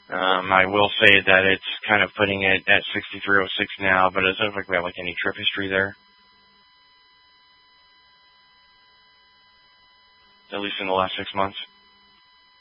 I will say that it's kind of putting it at 63.06 now, but it doesn't look like we have any trip history there. At least in the last 6 months.